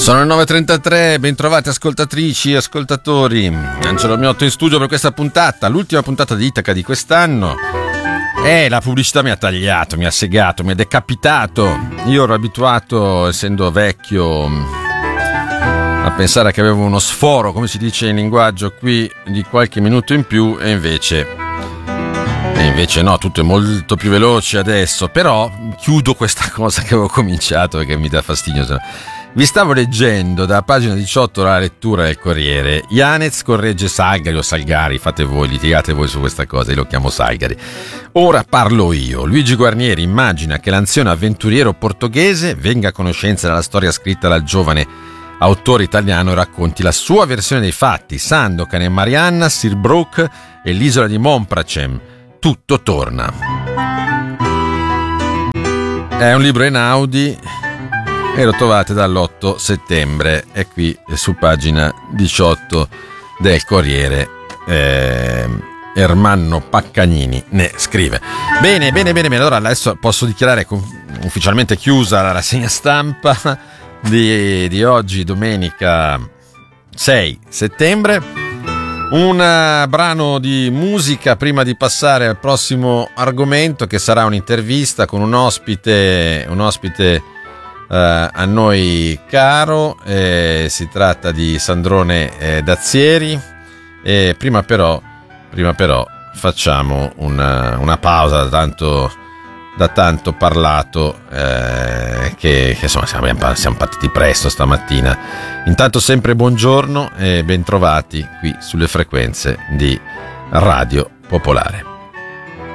Sono le 9.33, bentrovati ascoltatrici e ascoltatori. Angelo Miotto in studio per questa puntata, l'ultima puntata di Itaca di quest'anno. La pubblicità mi ha tagliato, mi ha segato, mi ha decapitato. Io ero abituato, essendo vecchio, a pensare che avevo uno sforo, come si dice in linguaggio qui, di qualche minuto in più, e invece no, tutto è molto più veloce adesso. Però chiudo questa cosa che avevo cominciato e che mi dà fastidio. Vi stavo leggendo dalla pagina 18 la lettura del Corriere. Yanez corregge Salgari o Salgari, fate voi, litigate voi su questa cosa, io lo chiamo Salgari. Ora parlo io. Luigi Guarnieri immagina che l'anziano avventuriero portoghese venga a conoscenza della storia scritta dal giovane autore italiano e racconti la sua versione dei fatti. Sandokan e Marianna, Sir Brooke e l'isola di Monpracem. Tutto torna. È un libro Einaudi e lo trovate dall'8 settembre. È qui su pagina 18 del Corriere. Ermanno Paccagnini ne scrive. Bene. Allora adesso posso dichiarare ufficialmente chiusa la rassegna stampa di oggi, domenica 6 settembre. Un brano di musica prima di passare al prossimo argomento, che sarà un'intervista con un ospite a noi caro. Si tratta di Sandrone Dazzieri. Prima però facciamo una pausa da tanto parlato, che insomma siamo partiti presto stamattina. Intanto sempre buongiorno e bentrovati qui sulle frequenze di Radio Popolare.